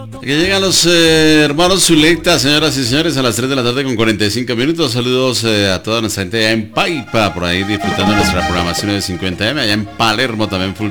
Aquí llegan los hermanos Zuleta, señoras y señores, a las 3 de la tarde con 45 minutos. Saludos a toda nuestra gente allá en Paipa, por ahí disfrutando nuestra programación de 50M, allá en Palermo también full